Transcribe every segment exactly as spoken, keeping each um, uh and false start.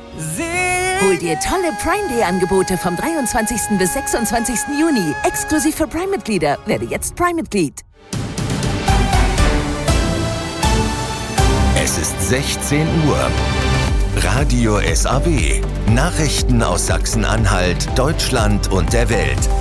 Hol dir tolle Prime-Day-Angebote vom dreiundzwanzigsten bis sechsundzwanzigsten Juni. Exklusiv für Prime-Mitglieder. Werde jetzt Prime-Mitglied. Es ist sechzehn Uhr. Radio S A W. Nachrichten aus Sachsen-Anhalt, Deutschland und der Welt.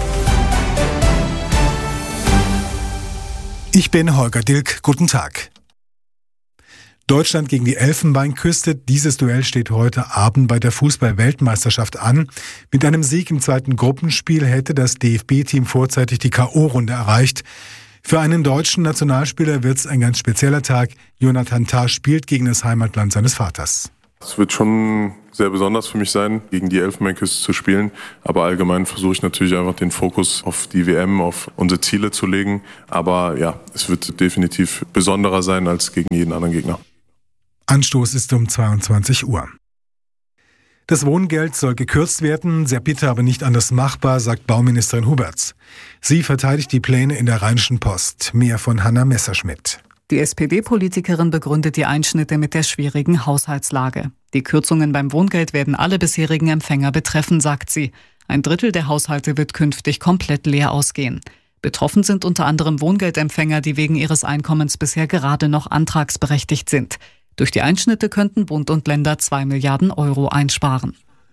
Ich bin Holger Dilk. Guten Tag. Deutschland gegen die Elfenbeinküste. Dieses Duell steht heute Abend bei der Fußball-Weltmeisterschaft an. Mit einem Sieg im zweiten Gruppenspiel hätte das D F B-Team vorzeitig die K O-Runde erreicht. Für einen deutschen Nationalspieler wird es ein ganz spezieller Tag. Jonathan Tah spielt gegen das Heimatland seines Vaters. Es wird schon sehr besonders für mich sein, gegen die Elfenbeinküste zu spielen. Aber allgemein versuche ich natürlich einfach den Fokus auf die W M, auf unsere Ziele zu legen. Aber ja, es wird definitiv besonderer sein als gegen jeden anderen Gegner. Anstoß ist um zweiundzwanzig Uhr. Das Wohngeld soll gekürzt werden, sehr bitter, aber nicht anders machbar, sagt Bauministerin Huberts. Sie verteidigt die Pläne in der Rheinischen Post. Mehr von Hanna Messerschmidt. Die S P D-Politikerin begründet die Einschnitte mit der schwierigen Haushaltslage. Die Kürzungen beim Wohngeld werden alle bisherigen Empfänger betreffen, sagt sie. Ein Drittel der Haushalte wird künftig komplett leer ausgehen. Betroffen sind unter anderem Wohngeldempfänger, die wegen ihres Einkommens bisher gerade noch antragsberechtigt sind. Durch die Einschnitte könnten Bund und Länder zwei Milliarden Euro einsparen.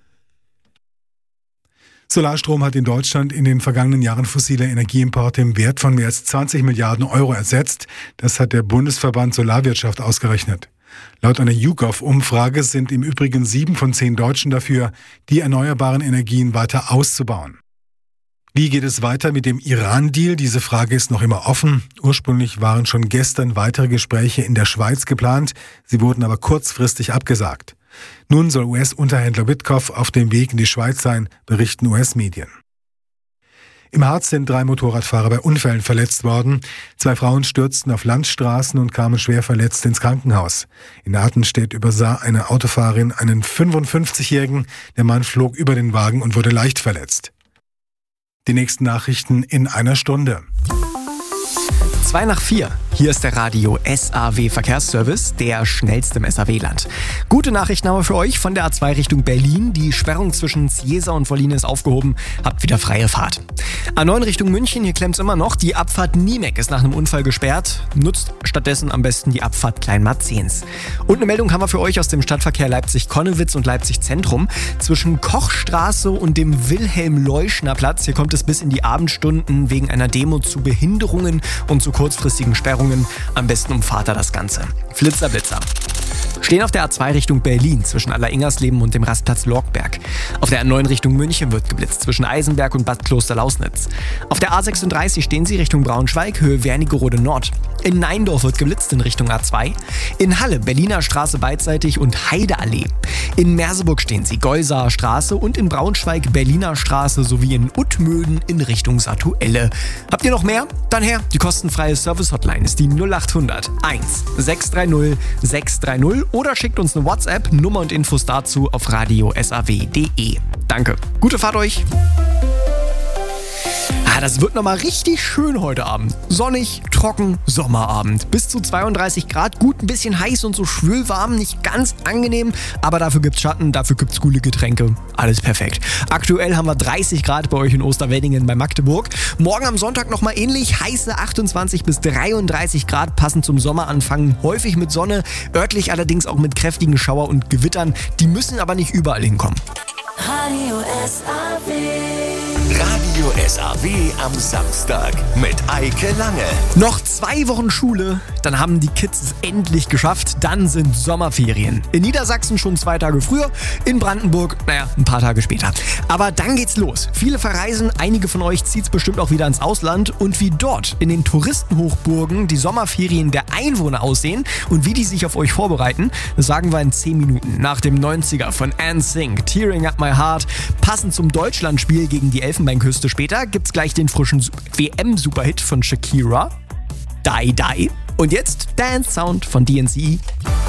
Solarstrom hat in Deutschland in den vergangenen Jahren fossile Energieimporte im Wert von mehr als zwanzig Milliarden Euro ersetzt. Das hat der Bundesverband Solarwirtschaft ausgerechnet. Laut einer YouGov-Umfrage sind im Übrigen sieben von zehn Deutschen dafür, die erneuerbaren Energien weiter auszubauen. Wie geht es weiter mit dem Iran-Deal? Diese Frage ist noch immer offen. Ursprünglich waren schon gestern weitere Gespräche in der Schweiz geplant. Sie wurden aber kurzfristig abgesagt. Nun soll U S-Unterhändler Witkoff auf dem Weg in die Schweiz sein, berichten U S-Medien. Im Harz sind drei Motorradfahrer bei Unfällen verletzt worden. Zwei Frauen stürzten auf Landstraßen und kamen schwer verletzt ins Krankenhaus. In Artenstedt übersah eine Autofahrerin einen fünfundfünfzigjährigen. Der Mann flog über den Wagen und wurde leicht verletzt. Die nächsten Nachrichten in einer Stunde. Zwei nach vier. Hier ist der Radio S A W Verkehrsservice, der schnellste im S A W-Land. Gute Nachrichten haben wir für euch von der A zwei Richtung Berlin. Die Sperrung zwischen Ciesa und Wollin ist aufgehoben. Habt wieder freie Fahrt. A neun Richtung München, hier klemmt's immer noch. Die Abfahrt Niemek ist nach einem Unfall gesperrt. Nutzt stattdessen am besten die Abfahrt Kleinmarzens. Und eine Meldung haben wir für euch aus dem Stadtverkehr Leipzig-Konnewitz und Leipzig-Zentrum. Zwischen Kochstraße und dem Wilhelm-Leuschner-Platz, hier kommt es bis in die Abendstunden wegen einer Demo zu Behinderungen und zu kurzfristigen Sperrungen. Am besten umfahrt er das Ganze. Flitzer, Blitzer. Stehen auf der A zwei Richtung Berlin zwischen Allersingersleben und dem Rastplatz Lorkberg. Auf der A neun Richtung München wird geblitzt zwischen Eisenberg und Bad Kloster-Lausnitz. Auf der A sechsunddreißig stehen sie Richtung Braunschweig, Höhe Wernigerode Nord. In Neindorf wird geblitzt in Richtung A zwei. In Halle, Berliner Straße beidseitig und Heideallee. In Merseburg stehen sie Geusaer Straße und in Braunschweig Berliner Straße sowie in Uttmöden in Richtung Satuelle. Habt ihr noch mehr? Dann her, die kostenfreie Service-Hotline ist die null acht hundert eins sechs drei null sechs drei null oder schickt uns eine WhatsApp, Nummer und Infos dazu auf radio s a w punkt d e. Danke. Gute Fahrt euch. Ah, das wird nochmal richtig schön heute Abend. Sonnig, trocken, Sommerabend. Bis zu zweiunddreißig Grad, gut ein bisschen heiß und so schwülwarm, nicht ganz angenehm, aber dafür gibt's Schatten, dafür gibt's coole Getränke. Alles perfekt. Aktuell haben wir dreißig Grad bei euch in Osterweddingen bei Magdeburg. Morgen am Sonntag nochmal ähnlich, heiße achtundzwanzig bis dreiunddreißig Grad, passend zum Sommeranfang, häufig mit Sonne, örtlich allerdings auch mit kräftigen Schauer und Gewittern. Die müssen aber nicht überall hinkommen. Radio S A W. Radio S A W am Samstag mit Eike Lange. Noch zwei Wochen Schule, dann haben die Kids es endlich geschafft. Dann sind Sommerferien. In Niedersachsen schon zwei Tage früher, in Brandenburg, naja, ein paar Tage später. Aber dann geht's los. Viele verreisen, einige von euch zieht's bestimmt auch wieder ins Ausland. Und wie dort in den Touristenhochburgen die Sommerferien der Einwohner aussehen und wie die sich auf euch vorbereiten, das sagen wir in zehn Minuten. Nach dem neunziger von N Sync, Tearing Up My Heart, passend zum Deutschlandspiel gegen die Elfenbeinküste später, gibt's gleich den frischen W M-Superhit von Shakira, Die Die. Und jetzt Dance Sound von D N C E.